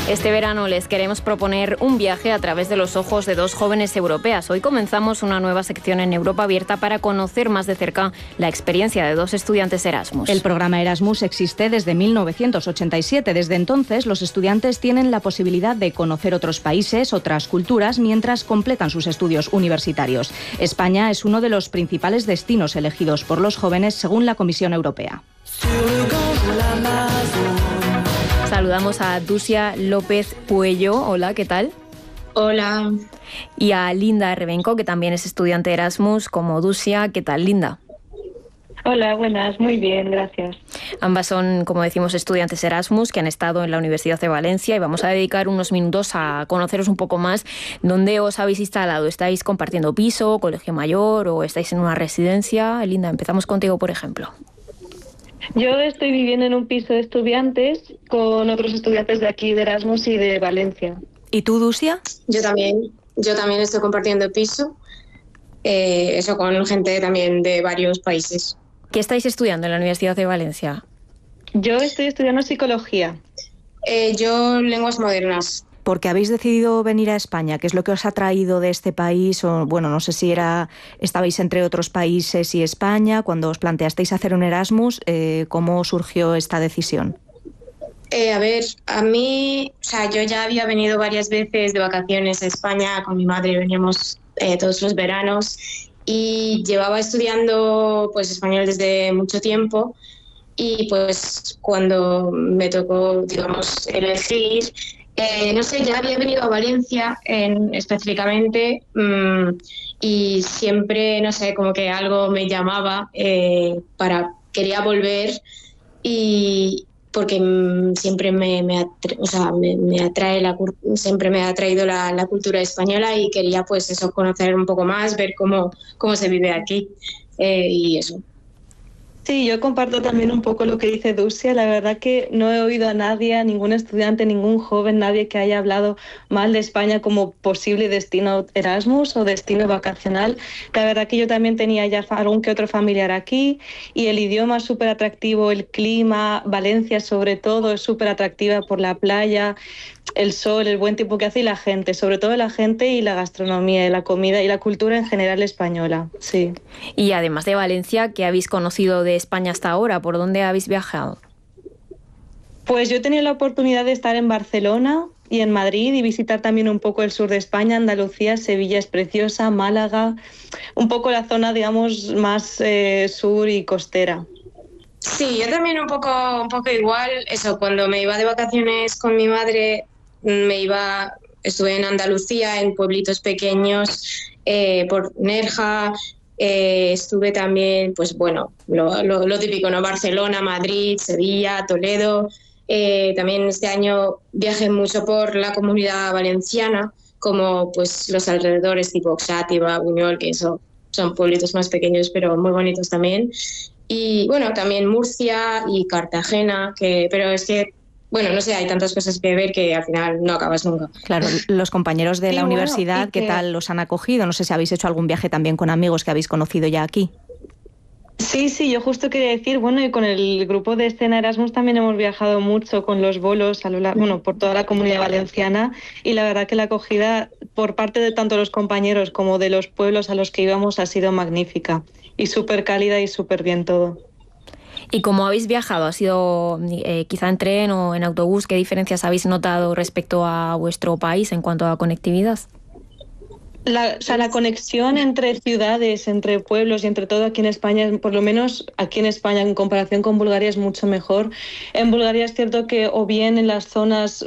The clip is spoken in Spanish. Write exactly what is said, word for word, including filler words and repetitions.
Este verano les queremos proponer un viaje a través de los ojos de dos jóvenes europeas. Hoy comenzamos una nueva sección en Europa Abierta para conocer más de cerca la experiencia de dos estudiantes Erasmus. El programa Erasmus existe desde mil novecientos ochenta y siete. Desde entonces, los estudiantes tienen la posibilidad de conocer otros países, otras culturas, mientras completan sus estudios universitarios. España es uno de los principales destinos elegidos por los jóvenes según la Comisión Europea. Saludamos a Dusia López Puello. Hola, ¿qué tal? Hola. Y a Linda Rebenco, que también es estudiante Erasmus, como Dusia. ¿Qué tal, Linda? Hola, buenas, muy bien, gracias. Ambas son, como decimos, estudiantes Erasmus que han estado en la Universidad de Valencia y vamos a dedicar unos minutos a conoceros un poco más dónde os habéis instalado. ¿Estáis compartiendo piso, colegio mayor o estáis en una residencia? Linda, empezamos contigo, por ejemplo. Yo estoy viviendo en un piso de estudiantes con otros estudiantes de aquí, de Erasmus y de Valencia. ¿Y tú, Dusia? Yo también, yo también estoy compartiendo piso, eh, eso con gente también de varios países. ¿Qué estáis estudiando en la Universidad de Valencia? Yo estoy estudiando psicología. Eh, yo lenguas modernas. ¿Por qué habéis decidido venir a España? ¿Qué es lo que os ha traído de este país? O, bueno, no sé si era estabais entre otros países y España. Cuando os planteasteis hacer un Erasmus, eh, ¿cómo surgió esta decisión? Eh, a ver, a mí, o sea, yo ya había venido varias veces de vacaciones a España con mi madre, veníamos eh, todos los veranos y llevaba estudiando pues español desde mucho tiempo y pues cuando me tocó, digamos, elegir, eh, no sé, ya había venido a Valencia en, específicamente mmm, y siempre, no sé, como que algo me llamaba eh, para, quería volver y porque siempre me, me, atra, o sea, me, me atrae la siempre me ha atraído la, la cultura española y quería pues eso, conocer un poco más, ver cómo, cómo se vive aquí eh, y eso. Sí, yo comparto también un poco lo que dice Dusia. La verdad que no he oído a nadie, a ningún estudiante, ningún joven, nadie que haya hablado mal de España como posible destino Erasmus o destino vacacional. La verdad que yo también tenía ya algún que otro familiar aquí y el idioma es súper atractivo, el clima, Valencia sobre todo es súper atractiva por la playa, el sol, el buen tiempo que hace y la gente, sobre todo la gente y la gastronomía y la comida y la cultura en general española, sí. Y además de Valencia, ¿qué habéis conocido de España hasta ahora? ¿Por dónde habéis viajado? Pues yo he tenido la oportunidad de estar en Barcelona y en Madrid y visitar también un poco el sur de España, Andalucía, Sevilla es preciosa, Málaga, un poco la zona, digamos, más eh, sur y costera. Sí, yo también un poco, un poco igual, eso, cuando me iba de vacaciones con mi madre, me iba, estuve en Andalucía, en pueblitos pequeños, eh, por Nerja, eh, estuve también, pues bueno, lo, lo, lo típico, ¿no? Barcelona, Madrid, Sevilla, Toledo. Eh, también este año viajé mucho por la Comunidad Valenciana, como pues los alrededores tipo Xàtiva, Buñol, que eso son pueblitos más pequeños pero muy bonitos también. Y bueno, también Murcia y Cartagena, que pero es que, bueno, no sé, hay tantas cosas que ver que al final no acabas nunca. Claro, los compañeros de sí, la bueno, universidad, ¿qué que... tal los han acogido? No sé si habéis hecho algún viaje también con amigos que habéis conocido ya aquí. Sí, sí, yo justo quería decir, bueno, y con el grupo de Escena Erasmus también hemos viajado mucho con los bolos a lo largo, bueno, por toda la Comunidad Valenciana y la verdad que la acogida por parte de tanto los compañeros como de los pueblos a los que íbamos ha sido magnífica y súper cálida y súper bien todo. ¿Y cómo habéis viajado? ¿Ha sido eh, quizá en tren o en autobús? ¿Qué diferencias habéis notado respecto a vuestro país en cuanto a conectividad? La, o sea, la conexión entre ciudades, entre pueblos y entre todo aquí en España, por lo menos aquí en España en comparación con Bulgaria es mucho mejor. En Bulgaria es cierto que o bien en las zonas